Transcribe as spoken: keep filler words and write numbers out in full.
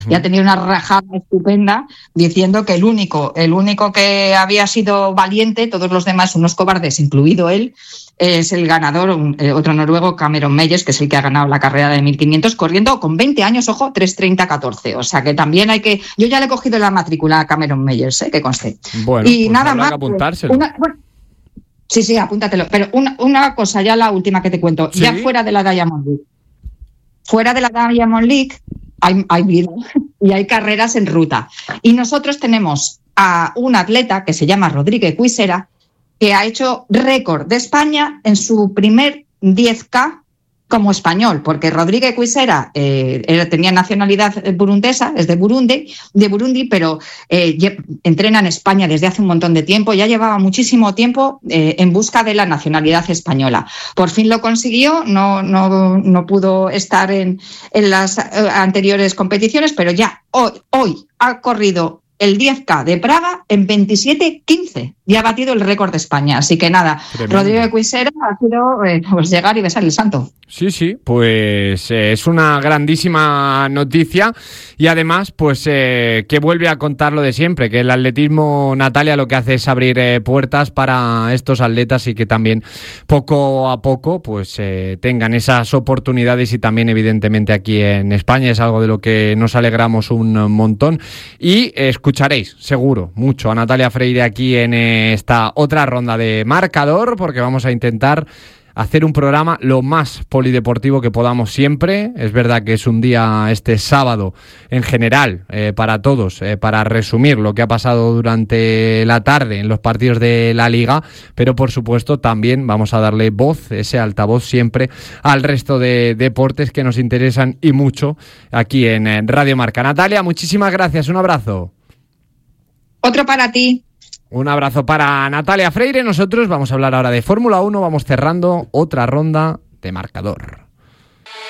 y ha tenido una rajada estupenda diciendo que el único, el único que había sido valiente, todos los demás unos cobardes, incluido él, es el ganador, un, eh, otro noruego, Cameron Meyers, que es el que ha ganado la carrera de mil quinientos, corriendo con veinte años, ojo, tres treinta catorce. O sea que también hay que... Yo ya le he cogido la matrícula a Cameron Meyers, eh, que conste. Bueno, y pues nada habrá más. que apuntárselo. Una, bueno, sí, sí, apúntatelo. Pero una, una cosa, ya la última que te cuento, ¿sí? Ya fuera de la Diamond League. Fuera de la Diamond League hay, hay vida y hay carreras en ruta. Y nosotros tenemos a un atleta que se llama Rodríguez Cuisera, que ha hecho récord de España en su primer diez K como español, porque Rodríguez Cuisera eh, era, tenía nacionalidad burundesa, es de Burundi, de Burundi, pero eh, entrena en España desde hace un montón de tiempo, ya llevaba muchísimo tiempo eh, en busca de la nacionalidad española. Por fin lo consiguió, no, no, no pudo estar en, en las eh, anteriores competiciones, pero ya hoy, hoy ha corrido el diez K de Praga en veintisiete quince y ha batido el récord de España. Así que nada, tremendo. Rodrigo Cuisera ha sido eh, pues llegar y besar el santo. Sí, sí, pues eh, es una grandísima noticia y además pues eh, que vuelve a contar lo de siempre, que el atletismo, Natalia, lo que hace es abrir eh, puertas para estos atletas y que también poco a poco pues eh, tengan esas oportunidades y también evidentemente aquí en España es algo de lo que nos alegramos un montón y eh, escucharéis seguro mucho a Natalia Freire aquí en eh, esta otra ronda de marcador porque vamos a intentar hacer un programa lo más polideportivo que podamos siempre. Es verdad que es un día este sábado en general eh, para todos, eh, para resumir lo que ha pasado durante la tarde en los partidos de la Liga, pero por supuesto también vamos a darle voz, ese altavoz siempre, al resto de deportes que nos interesan y mucho aquí en, en Radio Marca. Natalia, muchísimas gracias, un abrazo. Otro para ti. Un abrazo para Natalia Freire. Nosotros vamos a hablar ahora de Fórmula uno. Vamos cerrando otra ronda de marcador.